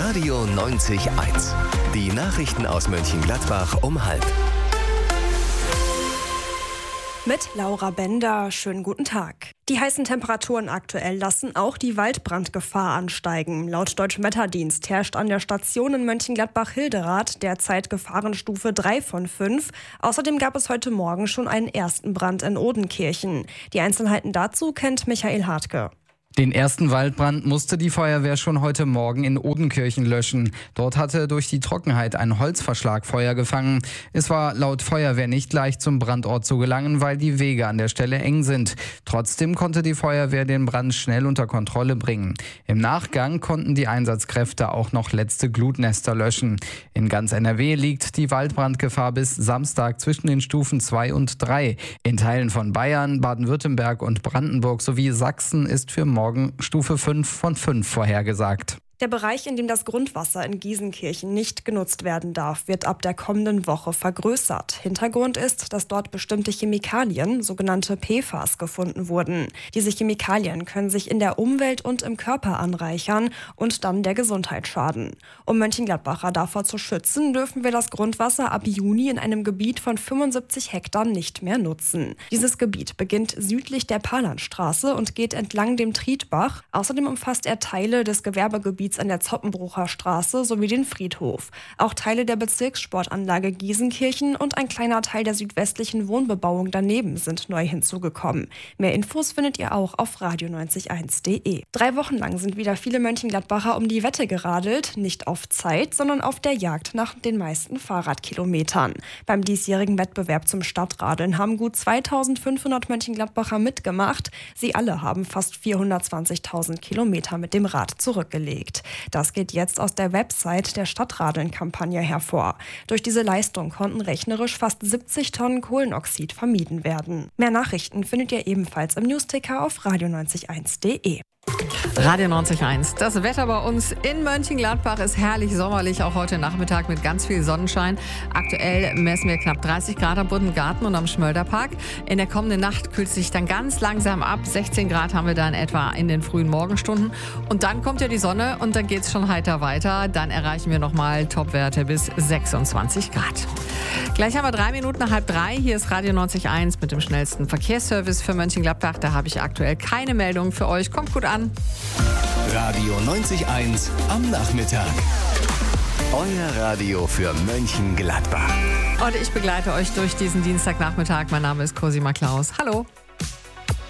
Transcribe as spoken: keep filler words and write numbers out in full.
Radio neunzig Komma eins. Die Nachrichten aus Mönchengladbach um halb. Mit Laura Bender, schönen guten Tag. Die heißen Temperaturen aktuell lassen auch die Waldbrandgefahr ansteigen. Laut Deutschem Wetterdienst herrscht an der Station in Mönchengladbach-Hilderath derzeit Gefahrenstufe drei von fünf. Außerdem gab es heute Morgen schon einen ersten Brand in Odenkirchen. Die Einzelheiten dazu kennt Michael Hartke. Den ersten Waldbrand musste die Feuerwehr schon heute Morgen in Odenkirchen löschen. Dort hatte durch die Trockenheit ein Holzverschlag Feuer gefangen. Es war laut Feuerwehr nicht leicht, zum Brandort zu gelangen, weil die Wege an der Stelle eng sind. Trotzdem konnte die Feuerwehr den Brand schnell unter Kontrolle bringen. Im Nachgang konnten die Einsatzkräfte auch noch letzte Glutnester löschen. In ganz N R W liegt die Waldbrandgefahr bis Samstag zwischen den Stufen zwei und drei. In Teilen von Bayern, Baden-Württemberg und Brandenburg sowie Sachsen ist für morgen Stufe fünf von fünf vorhergesagt. Der Bereich, in dem das Grundwasser in Giesenkirchen nicht genutzt werden darf, wird ab der kommenden Woche vergrößert. Hintergrund ist, dass dort bestimmte Chemikalien, sogenannte P F A S, gefunden wurden. Diese Chemikalien können sich in der Umwelt und im Körper anreichern und dann der Gesundheit schaden. Um Mönchengladbacher davor zu schützen, dürfen wir das Grundwasser ab Juni in einem Gebiet von fünfundsiebzig Hektar nicht mehr nutzen. Dieses Gebiet beginnt südlich der Palanstraße und geht entlang dem Trietbach. Außerdem umfasst er Teile des Gewerbegebiets an der Zoppenbrucher Straße sowie den Friedhof. Auch Teile der Bezirkssportanlage Giesenkirchen und ein kleiner Teil der südwestlichen Wohnbebauung daneben sind neu hinzugekommen. Mehr Infos findet ihr auch auf radio neunzig eins punkt de. Drei Wochen lang sind wieder viele Mönchengladbacher um die Wette geradelt, nicht auf Zeit, sondern auf der Jagd nach den meisten Fahrradkilometern. Beim diesjährigen Wettbewerb zum Stadtradeln haben gut zweitausendfünfhundert Mönchengladbacher mitgemacht. Sie alle haben fast vierhundertzwanzigtausend Kilometer mit dem Rad zurückgelegt. Das geht jetzt aus der Website der Stadtradeln-Kampagne hervor. Durch diese Leistung konnten rechnerisch fast siebzig Tonnen Kohlenoxid vermieden werden. Mehr Nachrichten findet ihr ebenfalls im Newsticker auf radio neunzig eins punkt de. Radio neunzig Komma eins. Das Wetter bei uns in Mönchengladbach ist herrlich sommerlich, auch heute Nachmittag mit ganz viel Sonnenschein. Aktuell messen wir knapp dreißig Grad am Buddengarten und am Schmölderpark. In der kommenden Nacht kühlt es sich dann ganz langsam ab. sechzehn Grad haben wir dann etwa in den frühen Morgenstunden. Und dann kommt ja die Sonne und dann geht es schon heiter weiter. Dann erreichen wir nochmal Topwerte bis sechsundzwanzig Grad. Gleich haben wir drei Minuten nach halb drei. Hier ist Radio neunzig Komma eins mit dem schnellsten Verkehrsservice für Mönchengladbach. Da habe ich aktuell keine Meldung für euch. Kommt gut an. Radio neunzig Komma eins am Nachmittag. Euer Radio für Mönchengladbach. Und ich begleite euch durch diesen Dienstagnachmittag. Mein Name ist Cosima Klaus. Hallo.